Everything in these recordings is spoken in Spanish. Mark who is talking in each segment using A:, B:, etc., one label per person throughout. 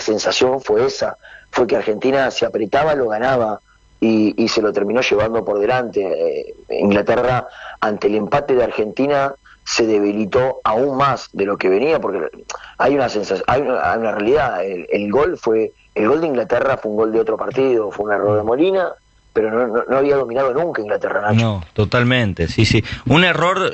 A: sensación fue esa, fue que Argentina se apretaba, lo ganaba y se lo terminó llevando por delante. Inglaterra, ante el empate de Argentina, se debilitó aún más de lo que venía, porque hay una sensación, hay una realidad. El gol de Inglaterra fue un gol de otro partido, fue un error de Molina, pero no había dominado nunca Inglaterra, Nacho.
B: No, totalmente, sí. Un error,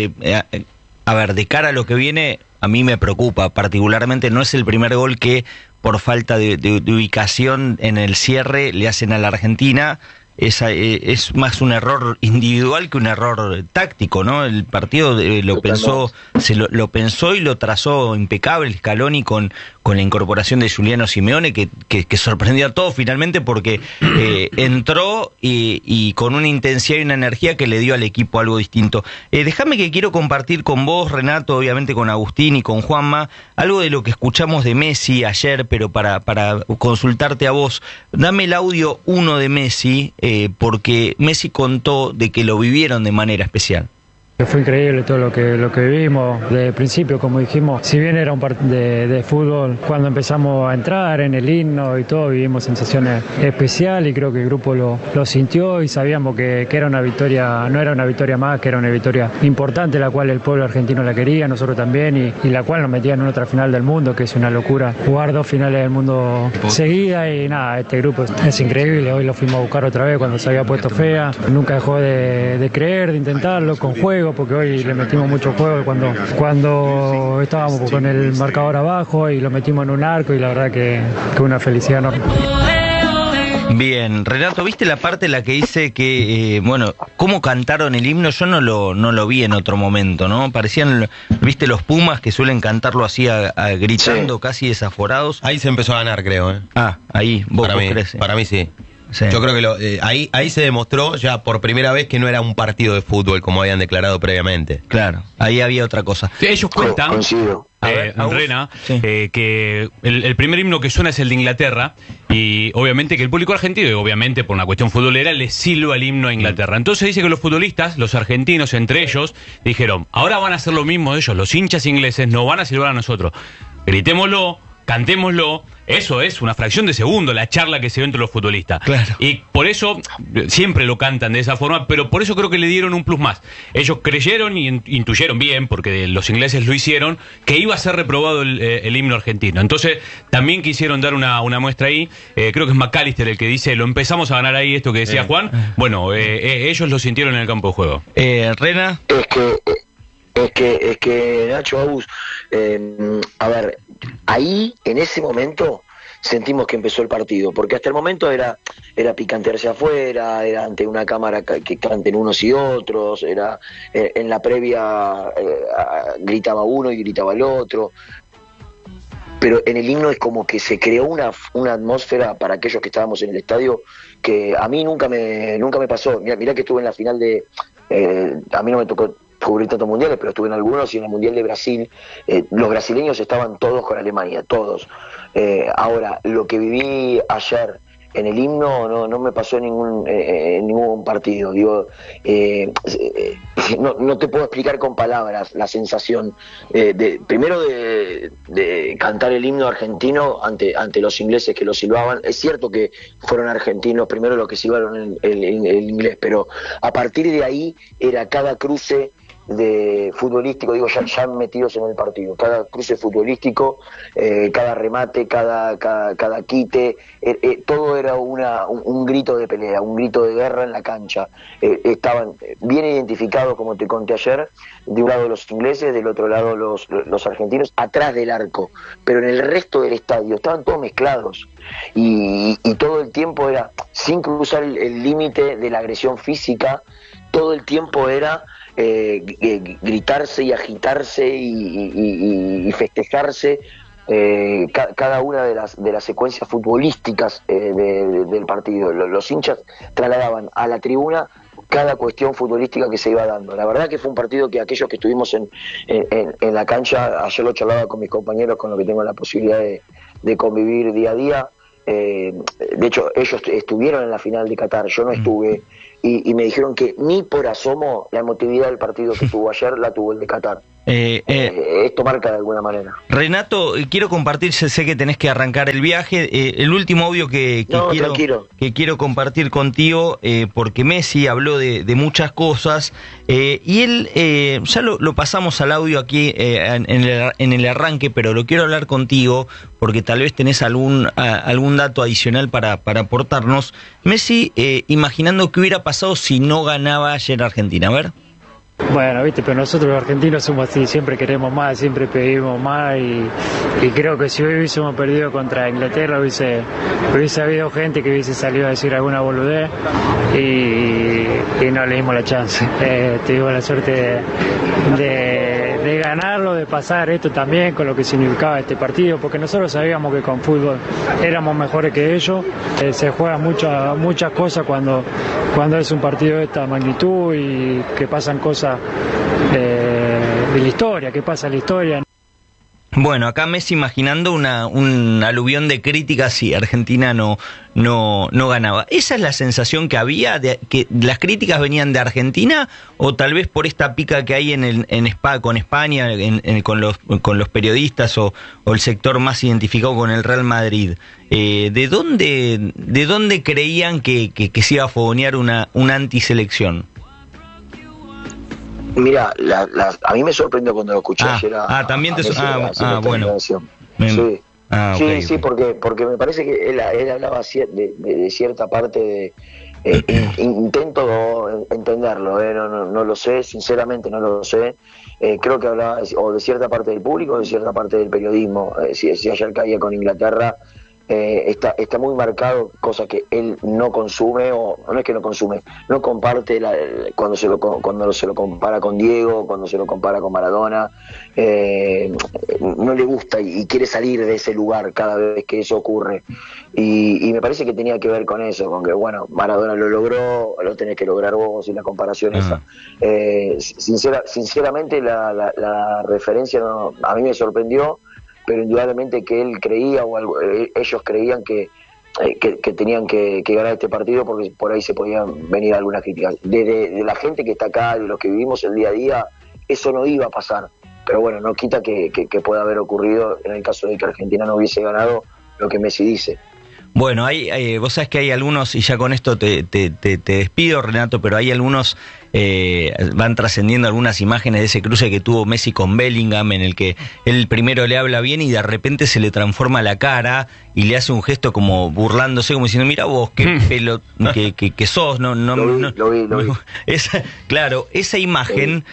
B: a ver, de cara a lo que viene, a mí me preocupa particularmente. No es el primer gol que por falta de ubicación en el cierre le hacen a la Argentina. Es más un error individual que un error táctico, ¿no? El partido lo pensó y lo trazó impecable Scaloni con la incorporación de Giuliano Simeone, que sorprendió a todos finalmente, porque entró y con una intensidad y una energía que le dio al equipo algo distinto. Déjame que quiero compartir con vos, Renato, obviamente con Agustín y con Juanma, algo de lo que escuchamos de Messi ayer, pero para consultarte a vos. Dame el audio 1 de Messi, porque Messi contó de que lo vivieron de manera especial.
C: Fue increíble todo lo que vivimos desde el principio, como dijimos, si bien era un partido de fútbol, cuando empezamos a entrar en el himno y todo, vivimos sensaciones especiales y creo que el grupo lo sintió y sabíamos que era una victoria, no era una victoria más, que era una victoria importante, la cual el pueblo argentino la quería, nosotros también, y la cual nos metía en otra final del mundo, que es una locura, jugar 2 finales del mundo seguida y nada, este grupo es increíble. Hoy lo fuimos a buscar otra vez cuando se había puesto fea, nunca dejó de creer, de intentarlo con juego, porque hoy le metimos mucho juego cuando estábamos con el marcador abajo y lo metimos en un arco y la verdad que una felicidad enorme.
B: Bien, Renato, ¿viste la parte en la que dice que, cómo cantaron el himno? Yo no lo vi en otro momento, ¿no? Parecían, ¿viste los Pumas que suelen cantarlo así gritando, sí, casi desaforados?
D: Ahí se empezó a ganar, creo, ¿eh?
B: Ahí, ¿vos crees?
D: Para mí sí.
B: Sí.
D: Yo creo que ahí se demostró ya por primera vez que no era un partido de fútbol como habían declarado previamente.
B: Claro, ahí había otra cosa.
E: Ellos cuentan, Rena, sí, que el primer himno que suena es el de Inglaterra y obviamente que el público argentino, y obviamente por una cuestión futbolera, le silba el himno a Inglaterra. Entonces dice que los futbolistas, los argentinos entre ellos, dijeron, ahora van a hacer lo mismo ellos, los hinchas ingleses nos van a silbar a nosotros. Gritémoslo, cantémoslo. Eso es una fracción de segundo, la charla que se dio entre los futbolistas.
B: Claro.
E: Y por eso, siempre lo cantan de esa forma, pero por eso creo que le dieron un plus más. Ellos creyeron y intuyeron bien, porque los ingleses lo hicieron, que iba a ser reprobado el himno argentino. Entonces, también quisieron dar una muestra ahí. Creo que es McAllister el que dice, lo empezamos a ganar ahí, esto que decía Juan. Bueno, ellos lo sintieron en el campo de juego.
B: Rena.
A: Es que Nacho, Agus, a ver, ahí en ese momento sentimos que empezó el partido, porque hasta el momento era picantearse afuera, era ante una cámara que canten unos y otros, era en la previa gritaba uno y gritaba el otro, pero en el himno es como que se creó una atmósfera para aquellos que estábamos en el estadio que a mí nunca me pasó. Mirá que estuve en la final a mí no me tocó cubrir tantos mundiales, pero estuve en algunos y en el Mundial de Brasil, los brasileños estaban todos con Alemania, todos. Ahora, lo que viví ayer en el himno no me pasó en ningún partido. Digo, no te puedo explicar con palabras la sensación primero de cantar el himno argentino ante los ingleses que lo silbaban. Es cierto que fueron argentinos primero los que silbaron el inglés, pero a partir de ahí era cada cruce de futbolístico, digo, ya metidos en el partido, cada cruce futbolístico, cada remate, cada quite, todo era un grito de pelea, un grito de guerra en la cancha. Estaban bien identificados, como te conté ayer, de un lado los ingleses, del otro lado los argentinos, atrás del arco, pero en el resto del estadio estaban todos mezclados y todo el tiempo era, sin cruzar el límite de la agresión física, todo el tiempo era gritarse y agitarse y festejarse cada una de las secuencias futbolísticas del partido. Los hinchas trasladaban a la tribuna cada cuestión futbolística que se iba dando. La verdad que fue un partido que aquellos que estuvimos en la cancha, ayer lo charlaba con mis compañeros con los que tengo la posibilidad de convivir día a día. De hecho, ellos estuvieron en la final de Qatar, yo no estuve, y me dijeron que ni por asomo la emotividad del partido que tuvo ayer la tuvo el de Qatar. Esto marca de alguna manera.
B: Renato, quiero compartir, sé que tenés que arrancar el viaje, el último audio que quiero compartir contigo, porque Messi habló de muchas cosas, y él, ya lo pasamos al audio aquí en el arranque, pero lo quiero hablar contigo, porque tal vez tenés algún dato adicional para aportarnos. Messi, imaginando qué hubiera pasado si no ganaba ayer Argentina, a ver.
C: Bueno, viste, pero nosotros los argentinos somos así, siempre queremos más, siempre pedimos más y creo que si hoy hubiésemos perdido contra Inglaterra hubiese habido gente que hubiese salido a decir alguna boludez y no le dimos la chance. Tuvimos la suerte de ganarlo, de pasar esto también con lo que significaba este partido, porque nosotros sabíamos que con fútbol éramos mejores que ellos. Se juegan muchas cosas cuando es un partido de esta magnitud y que pasan cosas de la historia, que pasa en la historia.
B: Bueno, acá Messi imaginando un aluvión de críticas si Argentina no ganaba. ¿Esa es la sensación que había, de que las críticas venían de Argentina, o tal vez por esta pica que hay con España, con los periodistas o el sector más identificado con el Real Madrid? ¿De dónde creían que se iba a fogonear una antiselección?
A: Mira, a mí me sorprendió cuando lo escuché ayer.
B: También te... bueno.
A: Sí,
B: okay.
A: Sí, porque me parece que él hablaba de cierta parte de... intento entenderlo, no lo sé, sinceramente no lo sé. Creo que hablaba o de cierta parte del público o de cierta parte del periodismo. Si ayer caía con Inglaterra, está muy marcado, cosa que él no consume, o no es que no consume, no comparte cuando se lo compara con Diego, cuando se lo compara con Maradona, no le gusta y quiere salir de ese lugar cada vez que eso ocurre, y me parece que tenía que ver con eso, con que bueno, Maradona lo logró, lo tenés que lograr vos, y la comparación esa. Sinceramente la referencia a mí me sorprendió, pero indudablemente que él creía ellos creían que tenían que ganar este partido, porque por ahí se podían venir algunas críticas de la gente que está acá, de los que vivimos el día a día. Eso no iba a pasar, pero bueno, no quita que pueda haber ocurrido en el caso de que Argentina no hubiese ganado, lo que Messi dice.
B: Bueno, vos sabés que hay algunos, y ya con esto te despido, Renato, pero hay algunos, van trascendiendo algunas imágenes de ese cruce que tuvo Messi con Bellingham, en el que él primero le habla bien y de repente se le transforma la cara y le hace un gesto como burlándose, como diciendo, mira vos, qué pelo que sos, no. Lo vi. Claro, esa imagen...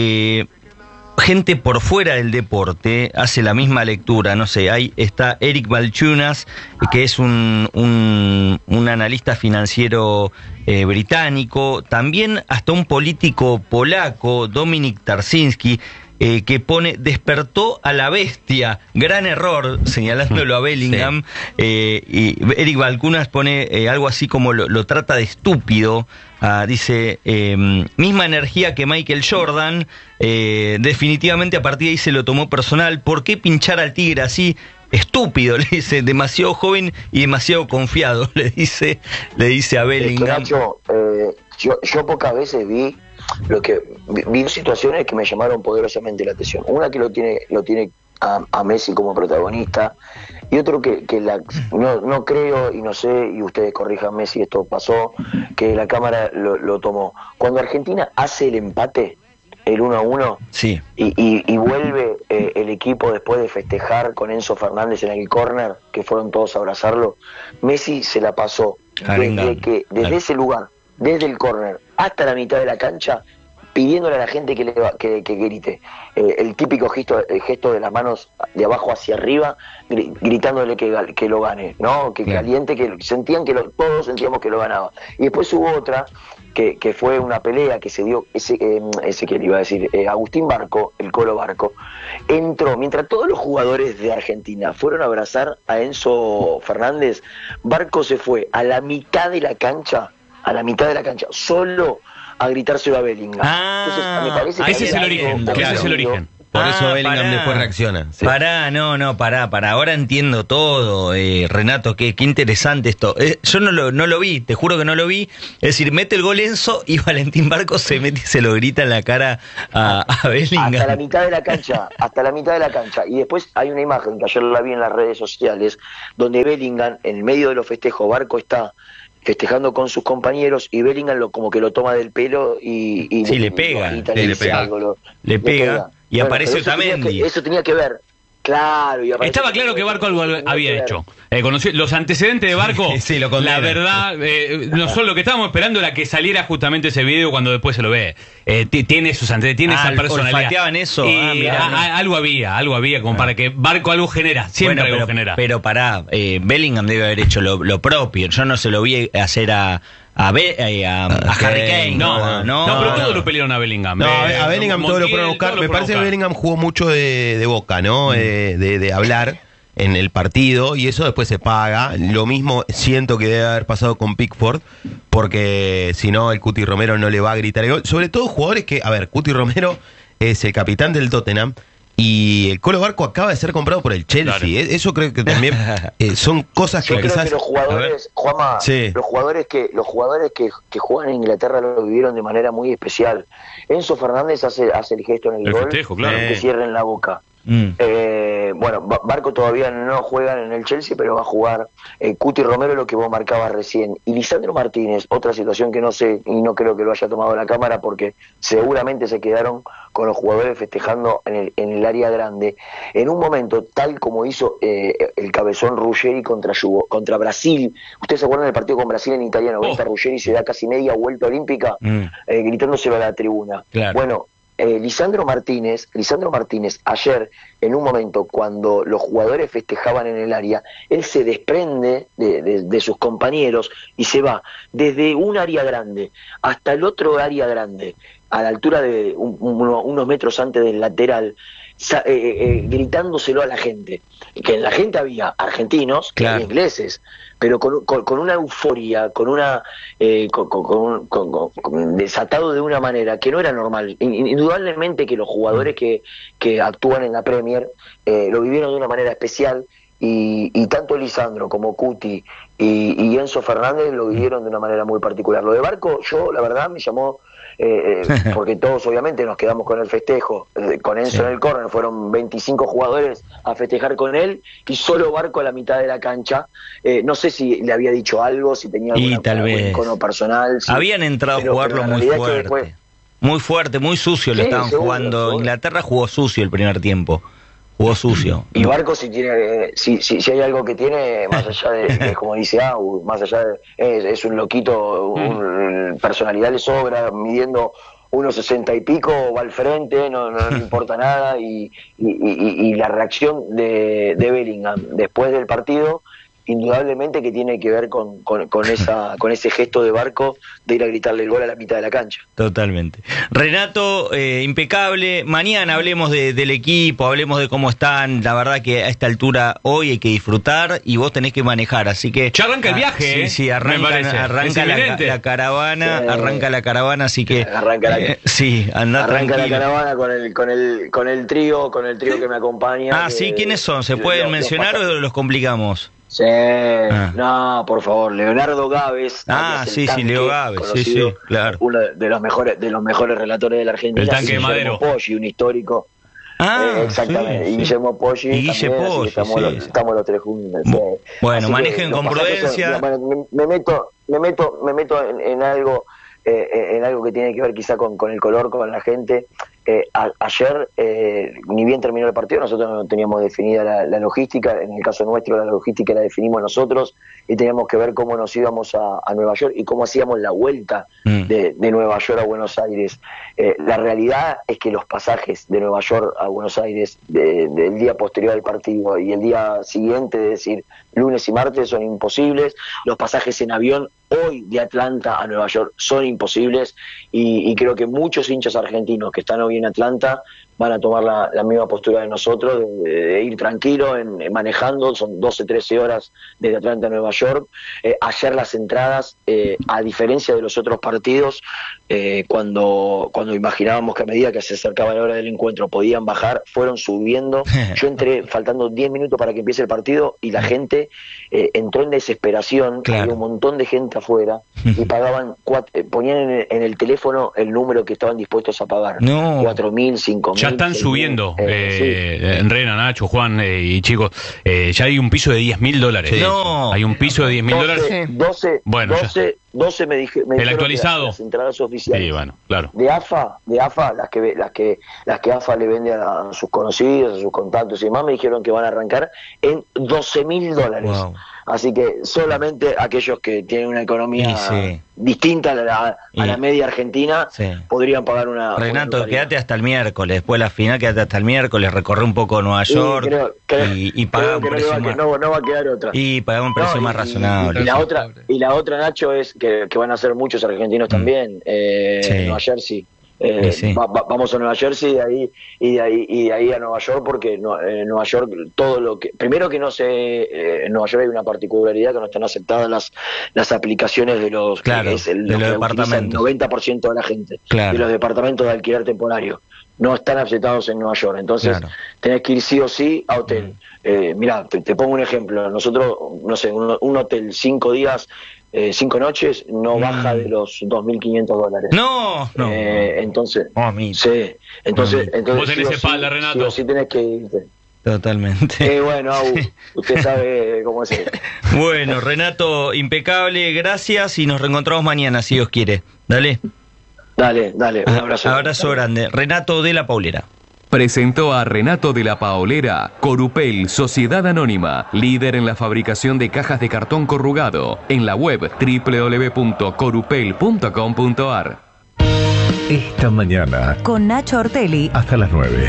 B: gente por fuera del deporte hace la misma lectura, no sé, ahí está Eric Balchunas, que es un analista financiero británico, también hasta un político polaco, Dominik Tarczynski, que pone, despertó a la bestia, gran error, señalándolo a Bellingham, y Eric Balchunas pone algo así como lo trata de estúpido. Dice, misma energía que Michael Jordan, definitivamente a partir de ahí se lo tomó personal. ¿Por qué pinchar al tigre así? Estúpido, le dice, demasiado joven y demasiado confiado, le dice a Bellingham.
A: Nacho, yo pocas veces vi situaciones que me llamaron poderosamente la atención. Una que lo tiene a Messi como protagonista, y otro que no creo, y no sé, y ustedes corríjanme si esto pasó, que la cámara lo tomó. Cuando Argentina hace el empate, el 1-1,
B: sí,
A: y vuelve el equipo después de festejar con Enzo Fernández en el córner, que fueron todos a abrazarlo, Messi se la pasó desde ese lugar, desde el córner hasta la mitad de la cancha, pidiéndole a la gente que grite. El típico gesto de las manos de abajo hacia arriba, gritándole que lo gane, ¿no? Que caliente, que sentían todos sentíamos que lo ganaba. Y después hubo otra que fue una pelea que se dio, Agustín Barco, el Colo Barco, entró, mientras todos los jugadores de Argentina fueron a abrazar a Enzo Fernández, Barco se fue a la mitad de la cancha, solo a gritárselo a Bellingham.
E: Entonces, me parece ese es el origen.
D: Por eso Bellingham después reacciona. Sí.
B: Pará. Ahora entiendo todo, Renato, qué interesante esto. Yo no lo vi, te juro que no lo vi. Es decir, mete el gol Enzo y Valentín Barco se mete y se lo grita en la cara a Bellingham.
A: Hasta la mitad de la cancha. Y después hay una imagen que ayer la vi en las redes sociales, donde Bellingham, en medio de los festejos, Barco está festejando con sus compañeros y Bellingham como que lo toma del pelo y
B: le pega. Le pega. Y bueno, aparece Otamendi.
A: Eso tenía que ver. Claro, y
E: estaba claro que Barco algo había hecho. Los antecedentes de Barco,
D: sí,
E: la verdad, no solo lo que estábamos esperando era que saliera justamente ese video cuando después se lo ve. Tiene sus antecedentes, tiene esa personalidad.
B: Olfateaban eso.
E: Algo había como para que Barco algo genera, siempre algo genera.
B: Pero pará, Bellingham debe haber hecho lo propio. Yo no se lo vi hacer a Harry Kane.
E: No, pero todos lo pelearon a Bellingham.
D: A Bellingham todos lo fueron a buscar. Me parece que Bellingham jugó mucho de boca, ¿no? De hablar en el partido y eso después se paga. Lo mismo siento que debe haber pasado con Pickford, porque si no el Cuti Romero no le va a gritar el gol. Sobre todo jugadores que, Cuti Romero es el capitán del Tottenham y el Colo Barco acaba de ser comprado por el Chelsea. Claro. Eso creo que también son cosas que quizás...
A: Creo que los jugadores, Juanma, los jugadores que juegan en Inglaterra lo vivieron de manera muy especial. Enzo Fernández hace el gesto en el gol,
E: festejo, claro.
A: Que cierren la boca. Bueno, Barco todavía no juega en el Chelsea, pero va a jugar. Cuti Romero, lo que vos marcabas recién, y Lisandro Martínez, otra situación que no sé y no creo que lo haya tomado la cámara, porque seguramente se quedaron con los jugadores festejando en el área grande en un momento tal como hizo el cabezón Ruggeri contra Brasil. Ustedes se acuerdan del partido con Brasil en italiano, Ruggeri se da casi media vuelta olímpica gritándoselo a la tribuna.
B: Claro.
A: Bueno, Lisandro Martínez ayer, en un momento cuando los jugadores festejaban en el área, él se desprende de sus compañeros y se va desde un área grande hasta el otro área grande, a la altura de unos metros antes del lateral, gritándoselo a la gente. Que en la gente había argentinos,
B: claro,
A: había ingleses, pero con una euforia, desatado de una manera que no era normal. Indudablemente que los jugadores que actúan en la Premier lo vivieron de una manera especial, y tanto Lisandro como Cuti y Enzo Fernández lo vivieron de una manera muy particular. Lo de Barco, yo la verdad me llamó... porque todos obviamente nos quedamos con el festejo, con Enzo en el córner, fueron 25 jugadores a festejar con él y solo Barco a la mitad de la cancha. No sé si le había dicho algo, si tenía algún icono personal.
B: Habían entrado a jugarlo muy fuerte, muy sucio, lo estaban jugando. Inglaterra jugó sucio el primer tiempo. Jugó sucio.
A: Y Barco si hay algo que tiene, más allá de como dice más allá es un loquito, personalidad le sobra, midiendo 1.60 y pico, va al frente, no le importa nada, y la reacción de Bellingham después del partido, indudablemente que tiene que ver con ese gesto de Barco de ir a gritarle el gol a la mitad de la cancha.
B: Totalmente. Renato, impecable. Mañana hablemos del equipo, hablemos de cómo están. La verdad que a esta altura hoy hay que disfrutar y vos tenés que manejar, así que...
E: Ya arranca el viaje,
B: Sí, arranca la caravana, arranca la caravana, así que...
A: Arranca
B: tranquilo.
A: La caravana con el trío que me acompaña.
B: Sí, ¿quiénes son? ¿Se pueden mencionar o los complicamos?
A: Sí, no, por favor, Leonardo Gávez.
B: Leo Gávez, sí, claro.
A: Uno de los mejores relatores de la Argentina.
E: El tanque de Madero.
A: Poggi, un histórico. Exactamente, y Guillermo Poggi.
B: Y Guille Poggi,
A: estamos los tres juntos.
B: Bueno, manejen con prudencia.
A: Me meto en algo que tiene que ver quizá con el color, con la gente. Ayer, ni bien terminó el partido, nosotros no teníamos definida la logística. En el caso nuestro, la logística la definimos nosotros y teníamos que ver cómo nos íbamos a Nueva York y cómo hacíamos la vuelta de Nueva York a Buenos Aires. La realidad es que los pasajes de Nueva York a Buenos Aires del día posterior al partido y el día siguiente, es decir, lunes y martes, son imposibles. Los pasajes en avión hoy de Atlanta a Nueva York son imposibles y creo que muchos hinchas argentinos que están hoy en Atlanta van a tomar la misma postura de nosotros, de ir tranquilo manejando. Son 12, 13 horas desde Atlanta a Nueva York. Ayer las entradas, a diferencia de los otros partidos, cuando imaginábamos que a medida que se acercaba la hora del encuentro podían bajar, fueron subiendo. Yo entré faltando 10 minutos para que empiece el partido y la gente entró en desesperación. Claro. Había un montón de gente afuera y pagaban, ponían en el teléfono el número que estaban dispuestos a pagar. 4.000, 5.000.
E: Ya están subiendo, Rena, Nacho, Juan y chicos, ya hay un piso de $10.000.
B: Sí. No.
E: Hay un piso de $10.000.
A: 12 me dijeron
E: el actualizado.
A: Las entradas oficiales.
E: Sí, bueno, claro.
A: De AFA, las que AFA le vende a sus conocidos, a sus contactos y demás, me dijeron que van a arrancar en $12.000. Wow. Así que solamente aquellos que tienen una economía distinta a la media argentina podrían pagar una...
B: Renato, quédate hasta el miércoles, después de la final quédate hasta el miércoles, recorre un poco Nueva York y pagar un precio más...
A: No va a quedar otra.
B: Y pagar un precio más razonable.
A: Y la otra, Nacho, es que van a ser muchos argentinos también, en Nueva Jersey. Vamos a Nueva Jersey y de ahí a Nueva York, porque en Nueva York todo lo que primero que no se en Nueva York hay una particularidad que no están aceptadas las aplicaciones de los
B: de los departamentos,
A: el 90% de la gente de los departamentos de alquiler temporario no están aceptados en Nueva York, entonces tenés que ir sí o sí a hotel. Mirá, te pongo un ejemplo. Nosotros, no sé, un hotel 5 días, 5 noches, no baja de los $2.500.
B: No.
A: Entonces, entonces
E: vos tenés espalda, Renato.
A: Sí tenés que irte.
B: Totalmente.
A: Bueno, usted sabe cómo es.
B: Bueno, Renato, impecable, gracias y nos reencontramos mañana, si Dios quiere. Dale, un abrazo. Abrazo grande. Renato de la Paulera.
F: Presentó a Renato de la Paolera, Corupel, Sociedad Anónima, líder en la fabricación de cajas de cartón corrugado, en la web www.corupel.com.ar.
G: Esta mañana,
H: con Nacho Ortelli,
G: hasta las 9.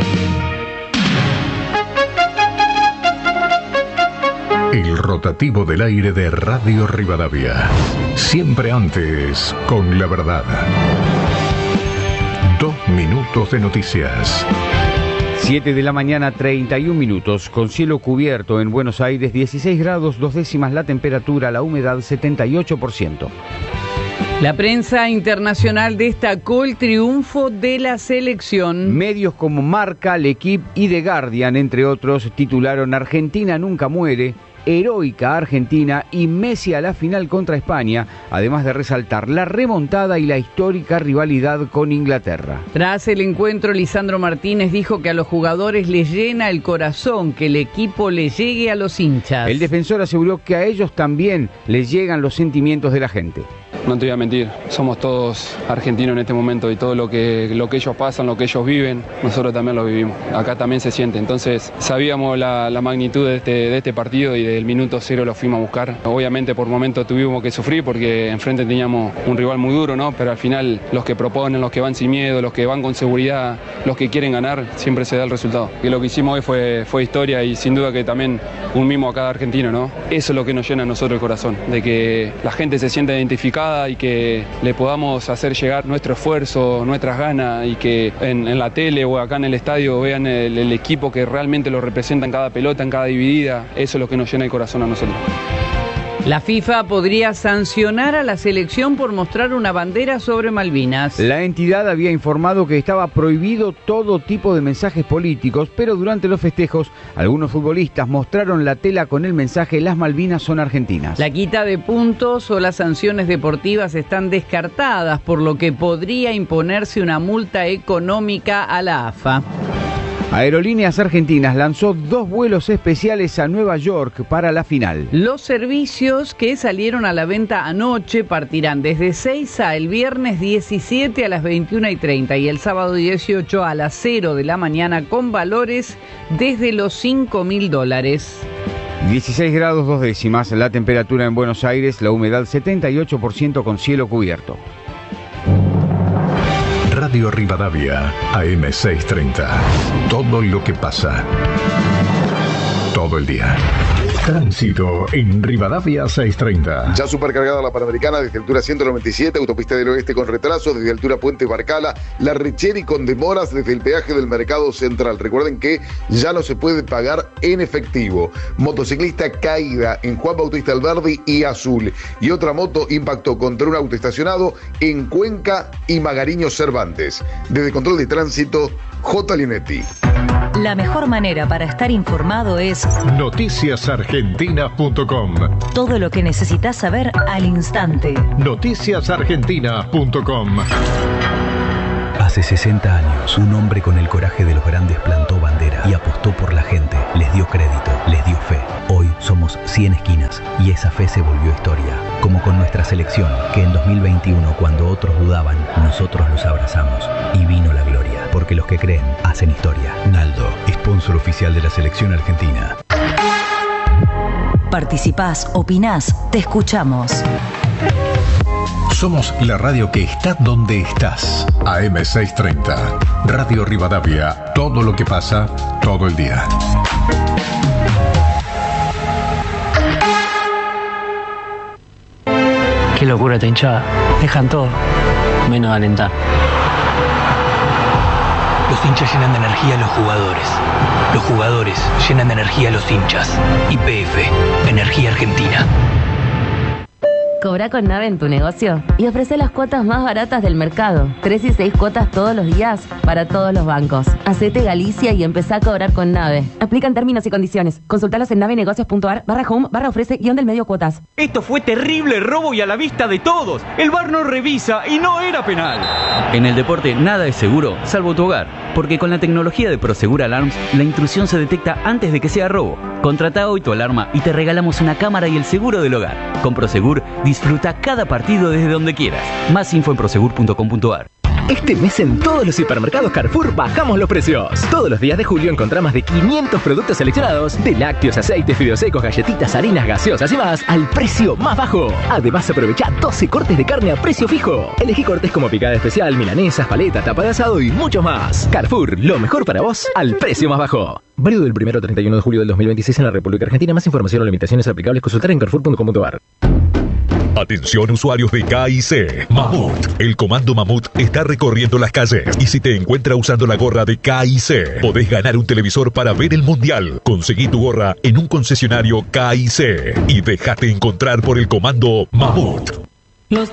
G: El rotativo del aire de Radio Rivadavia. Siempre antes, con la verdad. 2 minutos de noticias.
I: 7 de la mañana, 31 minutos, con cielo cubierto en Buenos Aires, 16 grados 2 décimas la temperatura, la humedad 78%.
J: La prensa internacional destacó el triunfo de la selección.
I: Medios como Marca, L'Equipe y The Guardian, entre otros, titularon Argentina nunca muere, heroica Argentina y Messi a la final contra España, además de resaltar la remontada y la histórica rivalidad con Inglaterra.
J: Tras el encuentro, Lisandro Martínez dijo que a los jugadores les llena el corazón que el equipo le llegue a los hinchas.
I: El defensor aseguró que a ellos también les llegan los sentimientos de la gente.
K: No te voy a mentir, somos todos argentinos en este momento y todo lo que ellos pasan, lo que ellos viven, nosotros también lo vivimos. Acá también se siente, entonces sabíamos la magnitud de este partido y del minuto 0 lo fuimos a buscar. Obviamente por momentos tuvimos que sufrir porque enfrente teníamos un rival muy duro, ¿no? Pero al final los que proponen, los que van sin miedo, los que van con seguridad, los que quieren ganar, siempre se da el resultado. Y lo que hicimos hoy fue historia y sin duda que también un mimo a cada argentino, ¿no? Eso es lo que nos llena a nosotros el corazón, de que la gente se sienta identificada y que le podamos hacer llegar nuestro esfuerzo, nuestras ganas y que en la tele o acá en el estadio vean el equipo que realmente lo representa en cada pelota, en cada dividida. Eso es lo que nos llena el corazón a nosotros.
J: La FIFA podría sancionar a la selección por mostrar una bandera sobre Malvinas.
I: La entidad había informado que estaba prohibido todo tipo de mensajes políticos, pero durante los festejos, algunos futbolistas mostraron la tela con el mensaje "Las Malvinas son argentinas".
J: La quita de puntos o las sanciones deportivas están descartadas, por lo que podría imponerse una multa económica a la AFA.
I: Aerolíneas Argentinas lanzó 2 vuelos especiales a Nueva York para la final.
J: Los servicios que salieron a la venta anoche partirán desde Ezeiza el viernes 17 a las 21:30 y el sábado 18 a las 0 de la mañana con valores desde los $5.000.
I: 16 grados 2 décimas la temperatura en Buenos Aires, la humedad 78% con cielo cubierto.
G: Radio Rivadavia, AM 630. Todo lo que pasa. Todo el día. Tránsito en Rivadavia 630.
H: Ya supercargada la Panamericana desde altura 197, autopista del oeste con retraso, desde altura Puente Barcala, la Richeri con demoras desde el peaje del Mercado Central. Recuerden que ya no se puede pagar en efectivo. Motociclista caída en Juan Bautista Alberdi y Azul. Y otra moto impactó contra un auto estacionado en Cuenca y Magariño Cervantes. Desde Control de Tránsito, J. Linetti.
L: La mejor manera para estar informado es
G: noticiasargentina.com.
L: Todo lo que necesitas saber al instante.
G: noticiasargentina.com.
M: Hace 60 años, un hombre con el coraje de los grandes plantó bandera y apostó por la gente, les dio crédito, les dio fe. Hoy somos 100 esquinas y esa fe se volvió historia. Como con nuestra selección, que en 2021, cuando otros dudaban, nosotros los abrazamos y vino la gloria. Porque los que creen hacen historia. Naldo, sponsor oficial de la selección argentina.
L: Participás, opinás, te escuchamos.
G: Somos la radio que está donde estás. AM630. Radio Rivadavia. Todo lo que pasa, todo el día.
N: Qué locura esta hinchada. Dejan todo, menos alentar.
O: Los hinchas llenan de energía a los jugadores. Los jugadores llenan de energía a los hinchas. YPF, Energía Argentina.
P: Cobra con Nave en tu negocio y ofrece las cuotas más baratas del mercado. 3 y 6 cuotas todos los días para todos los bancos. Hacete Galicia y empezá a cobrar con Nave. Aplican términos y condiciones. Consultalos en navenegocios.ar/home/ofrece-del-medio cuotas.
Q: Esto fue terrible robo y a la vista de todos. El VAR no revisa y no era penal.
R: En el deporte nada es seguro, salvo tu hogar. Porque con la tecnología de Prosegur Alarms, la intrusión se detecta antes de que sea robo. Contrata hoy tu alarma y te regalamos una cámara y el seguro del hogar. Con Prosegur, disfruta cada partido desde donde quieras. Más info en prosegur.com.ar.
S: Este mes en todos los hipermercados Carrefour bajamos los precios. Todos los días de julio encontrá más de 500 productos seleccionados, de lácteos, aceites, fideos secos, galletitas, harinas, gaseosas y más, al precio más bajo. Además aprovecha 12 cortes de carne a precio fijo. Elegí cortes como picada especial, milanesas, paleta, tapa de asado y mucho más. Carrefour, lo mejor para vos al precio más bajo. Válido del 1 al 31 de julio del 2026 en la República Argentina. Más información o limitaciones aplicables consultar en carrefour.com.ar.
T: Atención usuarios de KIC. Mamut. El comando Mamut está recorriendo las calles. Y si te encuentra usando la gorra de KIC, podés ganar un televisor para ver el mundial. Conseguí tu gorra en un concesionario KIC. Y déjate encontrar por el comando Mamut.